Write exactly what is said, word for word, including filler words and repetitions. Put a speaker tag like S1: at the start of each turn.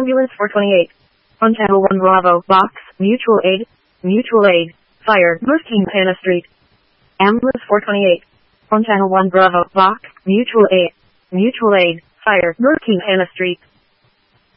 S1: Ambulance four twenty-eight. On Channel one Bravo, Box, Mutual Aid, Mutual Aid, Fire, North King Hannah Street. Ambulance four twenty-eight. On Channel one Bravo, Box, Mutual Aid, Mutual Aid, Fire, North King Hannah Street.